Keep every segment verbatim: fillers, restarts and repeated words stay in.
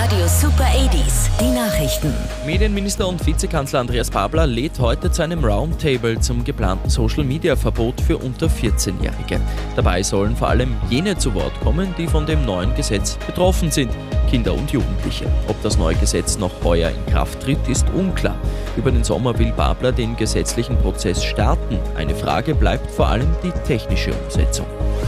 Radio Super achtziger, die Nachrichten. Medienminister und Vizekanzler Andreas Babler lädt heute zu einem Roundtable zum geplanten Social-Media-Verbot für unter vierzehnjährige. Dabei sollen vor allem jene zu Wort kommen, die von dem neuen Gesetz betroffen sind, Kinder und Jugendliche. Ob das neue Gesetz noch heuer in Kraft tritt, ist unklar. Über den Sommer will Babler den gesetzlichen Prozess starten. Eine Frage bleibt vor allem die technische Umsetzung.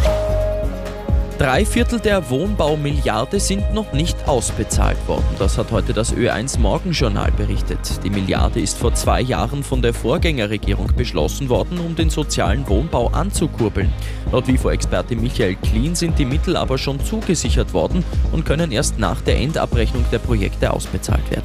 Drei Viertel der Wohnbaumilliarde sind noch nicht ausbezahlt worden. Das hat heute das Ö eins Morgenjournal berichtet. Die Milliarde ist vor zwei Jahren von der Vorgängerregierung beschlossen worden, um den sozialen Wohnbau anzukurbeln. Laut W I F O-Experte Michael Klien sind die Mittel aber schon zugesichert worden und können erst nach der Endabrechnung der Projekte ausbezahlt werden.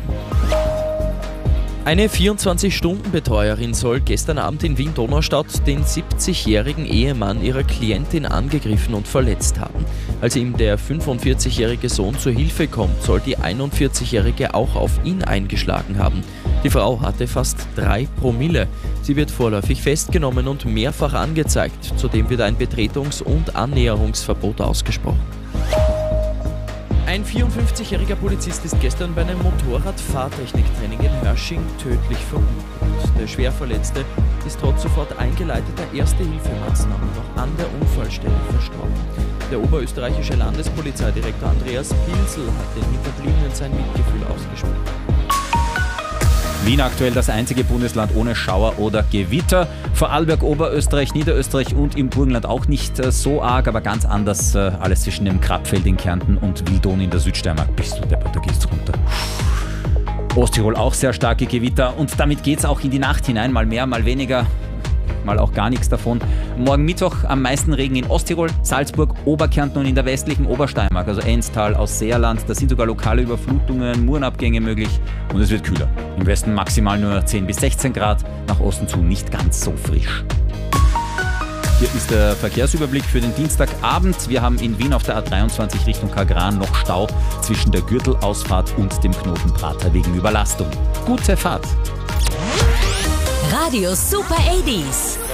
Eine vierundzwanzig-Stunden-Betreuerin soll gestern Abend in Wien-Donaustadt den siebzigjährigen Ehemann ihrer Klientin angegriffen und verletzt haben. Als ihm der fünfundvierzigjährige Sohn zur Hilfe kommt, soll die einundvierzigjährige auch auf ihn eingeschlagen haben. Die Frau hatte fast drei Promille. Sie wird vorläufig festgenommen und mehrfach angezeigt. Zudem wird ein Betretungs- und Annäherungsverbot ausgesprochen. Ein vierundfünfzigjähriger Polizist ist gestern bei einem Motorradfahrtechniktraining in Hörsching tödlich verunglückt. Der Schwerverletzte ist trotz sofort eingeleiteter Erste-Hilfemaßnahmen noch an der Unfallstelle verstorben. Der oberösterreichische Landespolizeidirektor Andreas Pilsel hat den Hinterbliebenen sein Mitgefühl ausgesprochen. Wien aktuell das einzige Bundesland ohne Schauer oder Gewitter. Vorarlberg, Oberösterreich, Niederösterreich und im Burgenland auch nicht äh, so arg, aber ganz anders äh, alles zwischen dem Krapfeld in Kärnten und Wildon in der Südsteiermark. Bist du deppert, da geht's runter. Osttirol auch sehr starke Gewitter und damit geht's auch in die Nacht hinein, mal mehr, mal weniger. Mal auch gar nichts davon. Morgen Mittwoch am meisten Regen in Osttirol, Salzburg, Oberkärnten und in der westlichen Obersteiermark, also Enstal, Ausseerland. Da sind sogar lokale Überflutungen, Murenabgänge möglich und es wird kühler. Im Westen maximal nur zehn bis sechzehn Grad, nach Osten zu nicht ganz so frisch. Hier ist der Verkehrsüberblick für den Dienstagabend. Wir haben in Wien auf der A dreiundzwanzig Richtung Kagran noch Stau zwischen der Gürtelausfahrt und dem Knoten Prater wegen Überlastung. Gute Fahrt! Radio Super achtziger.